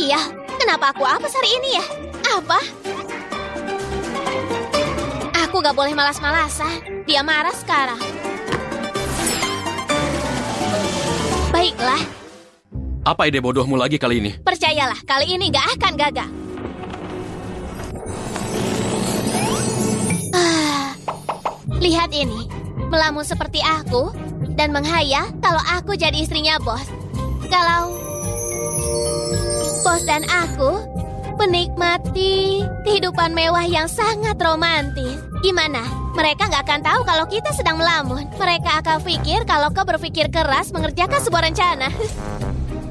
Iya, kenapa aku apes hari ini ya? Apa? Aku gak boleh malas-malasan. Dia marah sekarang. Baiklah. Apa ide bodohmu lagi kali ini? Percayalah, kali ini gak akan gagal. Lihat ini. Melamun seperti aku dan menghayal kalau aku jadi istrinya bos. Kalau bos dan aku menikmati kehidupan mewah yang sangat romantis. Gimana? Mereka nggak akan tahu kalau kita sedang melamun. Mereka akan pikir kalau kau berpikir keras mengerjakan sebuah rencana.